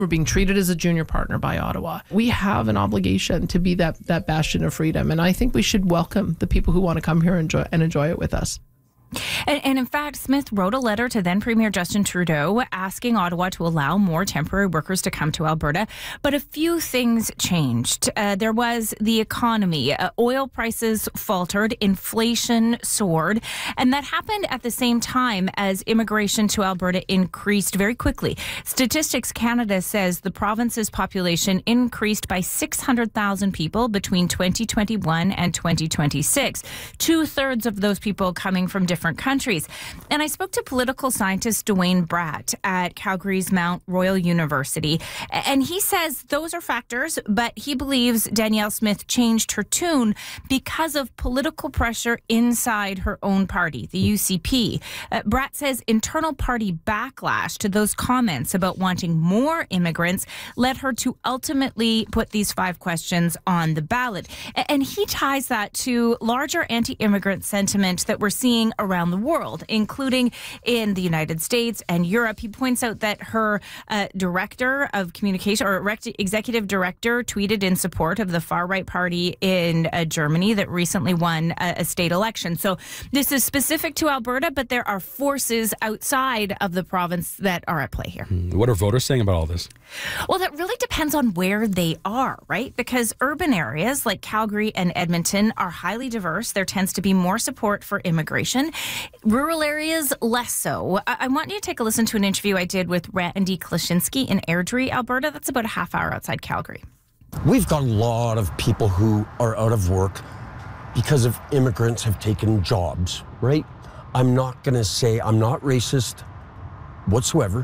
We're being treated as a junior partner by Ottawa. We have an obligation to be that bastion of freedom. And I think we should welcome the people who want to come here and enjoy it with us. And in fact, Smith wrote a letter to then Premier Justin Trudeau asking Ottawa to allow more temporary workers to come to Alberta. But a few things changed. There was the economy. Oil prices faltered. Inflation soared. And that happened at the same time as immigration to Alberta increased very quickly. Statistics Canada says the province's population increased by 600,000 people between 2021 and 2026. 2/3 of those people coming from different countries. And I spoke to political scientist Dwayne Bratt at Calgary's Mount Royal University. And he says those are factors, but he believes Danielle Smith changed her tune because of political pressure inside her own party, the UCP. Bratt says internal party backlash to those comments about wanting more immigrants led her to ultimately put these 5 questions on the ballot. And he ties that to larger anti-immigrant sentiment that we're seeing around the world, including in the United States and Europe. He points out that her director of communication, or executive director, tweeted in support of the far-right party in Germany that recently won a state election. So this is specific to Alberta, but there are forces outside of the province that are at play here. What are voters saying about all this? Well, that really depends on where they are, right? Because urban areas like Calgary and Edmonton are highly diverse. There tends to be more support for immigration. Rural areas, less so. I want you to take a listen to an interview I did with Randy Klaschinski in Airdrie, Alberta. That's about a half hour outside Calgary. We've got a lot of people who are out of work because of immigrants have taken jobs, right? I'm not going to say I'm not racist whatsoever,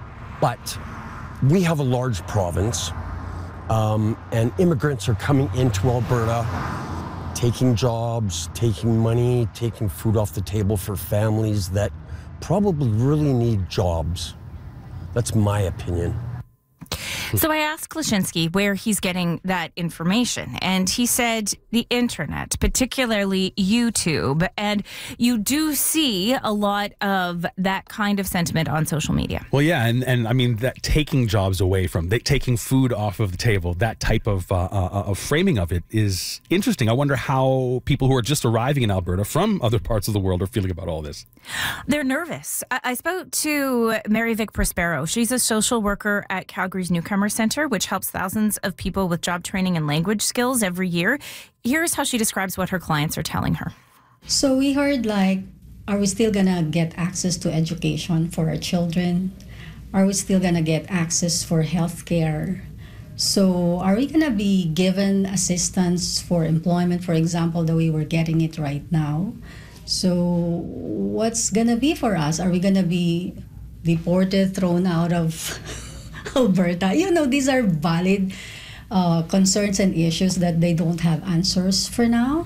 but we have a large province, and immigrants are coming into Alberta, taking jobs, taking money, taking food off the table for families that probably really need jobs. That's my opinion. So I asked Klaschinski where he's getting that information, and he said the internet, particularly YouTube, and you do see a lot of that kind of sentiment on social media. Well, yeah, and I mean, that taking jobs away from, taking food off of the table, that type of framing of it is interesting. I wonder how people who are just arriving in Alberta from other parts of the world are feeling about all this. They're nervous. I spoke to Mary Vic Prospero. She's a social worker at Calgary's Newcomer Center, which helps thousands of people with job training and language skills every year. Here's how she describes what her clients are telling her. So we heard, like, are we still going to get access to education for our children? Are we still going to get access for health care? So are we going to be given assistance for employment, for example, the way we're getting it right now? So what's going to be for us? Are we going to be deported, thrown out of Alberta? You know, these are valid concerns and issues that they don't have answers for now.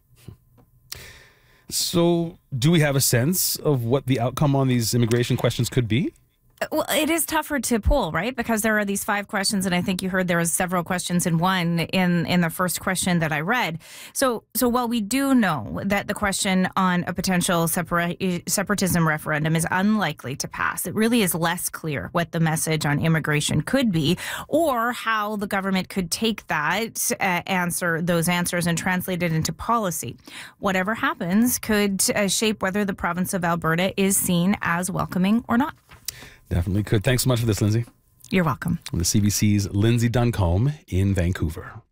So do we have a sense of what the outcome on these immigration questions could be? Well, it is tougher to poll, right? Because there are these 5 questions, and I think you heard there was several questions in one in the first question that I read. So while we do know that the question on a potential separatism referendum is unlikely to pass, it really is less clear what the message on immigration could be, or how the government could take that those answers and translate it into policy. Whatever happens could shape whether the province of Alberta is seen as welcoming or not. Definitely could. Thanks so much for this, Lindsay. You're welcome. The CBC's Lindsay Duncombe in Vancouver.